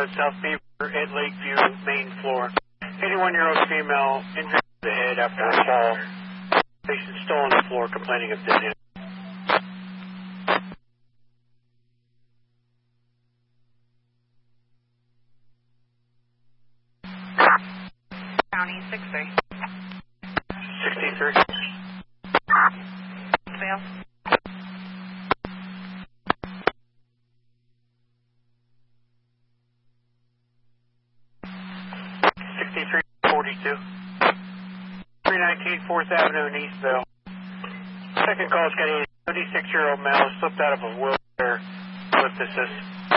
South Beaver at Lakeview, main floor. 81-year-old female injured to the head after a fall. Patient still on the floor complaining of dizziness. County 63. 63. Fail. 6342. 319 4th Avenue in Eastville. Second call is getting a 36-year-old male slipped out of a wheelchair with assist.